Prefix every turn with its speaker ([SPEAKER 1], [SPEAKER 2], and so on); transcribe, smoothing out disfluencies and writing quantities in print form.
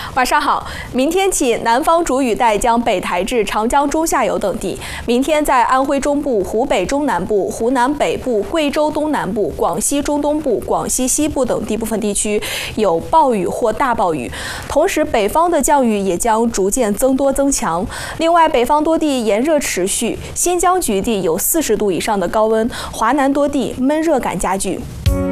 [SPEAKER 1] 晚上好，明天起，南方主雨带将北抬至长江中下游等地。明天在安徽中部、湖北中南部、湖南北部、贵州东南部、广西中东部、广西西部等地部分地区有暴雨或大暴雨，同时北方的降雨也将逐渐增多增强。另外，北方多地炎热持续，新疆局地有40度以上的高温，华南多地闷热感加剧。